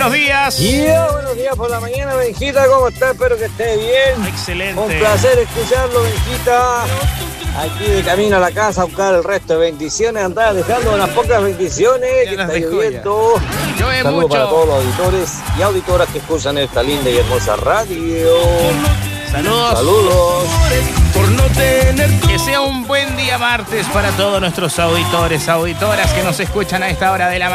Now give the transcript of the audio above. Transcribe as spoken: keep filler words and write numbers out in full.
buenos días. Yeah, buenos días por la mañana, Benjita, ¿cómo está? Espero que esté bien. Excelente. Un placer escucharlo, Benjita. Aquí de camino a la casa a buscar el resto de bendiciones. Andaba dejando unas pocas bendiciones Ya que las está dejó lloviendo. Llueve Saludos mucho. para todos los auditores y auditoras que escuchan esta linda y hermosa radio. Saludos. Saludos. Por no tener Que sea un buen día martes para todos nuestros auditores, auditoras que nos escuchan a esta hora de la